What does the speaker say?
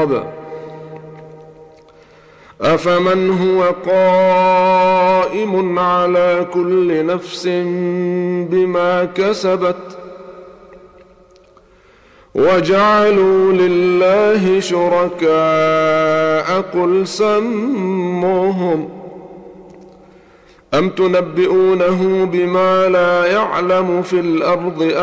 عقاب. أفمن هو قائم على كل نفس بما كسبت وجعلوا لله شركاء قل سموهم أم تنبئونه بما لا يعلم في الأرض